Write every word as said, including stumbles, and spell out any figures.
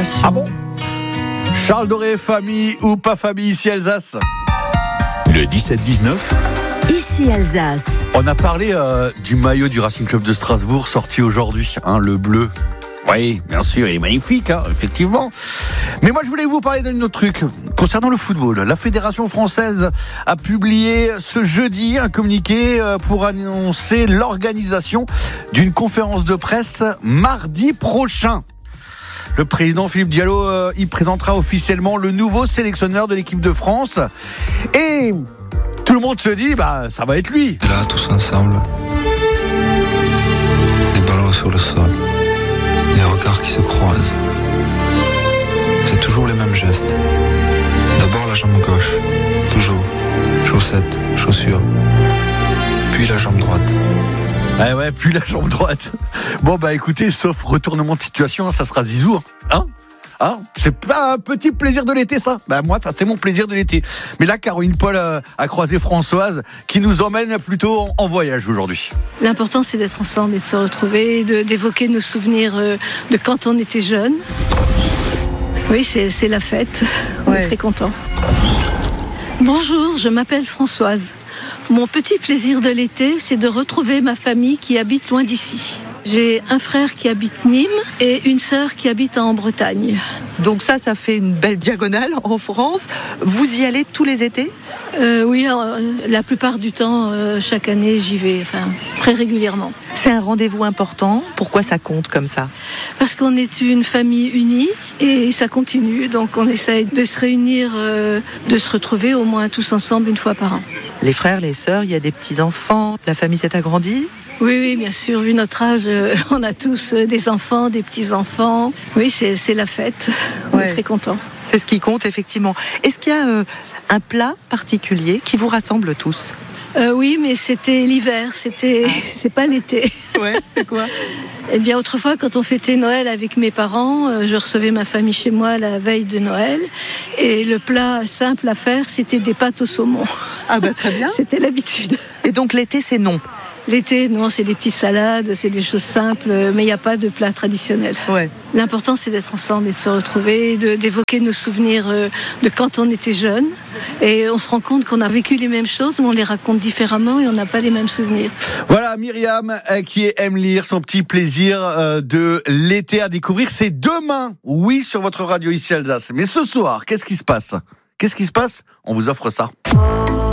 Destination. Ah bon ? Charles Doré, famille ou pas famille ici Alsace ? Le dix-sept dix-neuf. Ici Alsace. On a parlé euh, du maillot du Racing Club de Strasbourg sorti aujourd'hui, hein, le bleu. Oui, bien sûr, il est magnifique, hein, effectivement. Mais moi, je voulais vous parler d'un autre truc. Concernant le football, la Fédération française a publié ce jeudi un communiqué pour annoncer l'organisation d'une conférence de presse mardi prochain. Le président Philippe Diallo euh, y présentera officiellement le nouveau sélectionneur de l'équipe de France. Et tout le monde se dit, bah, ça va être lui. Et là, tous ensemble, les ballons sur le sol, les regards qui se croisent. C'est toujours les mêmes gestes. D'abord la jambe gauche, toujours, chaussettes, chaussures, puis la jambe droite. Ah ouais, puis la jambe droite. Bon bah écoutez, sauf retournement de situation, ça sera Zizou, hein, hein c'est pas un petit plaisir de l'été ça. Bah moi, ça c'est mon plaisir de l'été. Mais là, Caroline Paul a, a croisé Françoise, qui nous emmène plutôt en, en voyage aujourd'hui. L'important c'est d'être ensemble et de se retrouver, de, d'évoquer nos souvenirs de quand on était jeunes. Oui, c'est, c'est la fête. On ouais. est très contents. Bonjour, je m'appelle Françoise. Mon petit plaisir de l'été, c'est de retrouver ma famille qui habite loin d'ici. J'ai un frère qui habite Nîmes et une sœur qui habite en Bretagne. Donc ça, ça fait une belle diagonale en France. Vous y allez tous les étés ? euh, Oui, euh, la plupart du temps, euh, chaque année, j'y vais, enfin, très régulièrement. C'est un rendez-vous important. Pourquoi ça compte comme ça ? Parce qu'on est une famille unie et ça continue. Donc on essaye de se réunir, euh, de se retrouver au moins tous ensemble une fois par an. Les frères, les sœurs, il y a des petits-enfants. La famille s'est agrandie ? Oui, oui, bien sûr. Vu notre âge, euh, on a tous euh, des enfants, des petits-enfants. Oui, c'est, c'est la fête. On ouais. est très contents. C'est ce qui compte, effectivement. Est-ce qu'il y a euh, un plat particulier qui vous rassemble tous ? Euh, oui, mais c'était l'hiver, c'était, ah. c'est pas l'été. Ouais, c'est quoi ? Eh bien, autrefois, quand on fêtait Noël avec mes parents, euh, je recevais ma famille chez moi la veille de Noël. Et le plat simple à faire, c'était des pâtes au saumon. Ah bah très bien. C'était l'habitude. Et donc l'été, c'est non ? L'été, non, c'est des petites salades, c'est des choses simples, mais il n'y a pas de plat traditionnel. Ouais. L'important, c'est d'être ensemble et de se retrouver, de, d'évoquer nos souvenirs de quand on était jeunes. Et on se rend compte qu'on a vécu les mêmes choses, mais on les raconte différemment et on n'a pas les mêmes souvenirs. Voilà, Myriam, qui aime lire, son petit plaisir de l'été à découvrir. C'est demain, oui, sur votre radio ici Alsace. Mais ce soir, qu'est-ce qui se passe ? Qu'est-ce qui se passe ? On vous offre ça.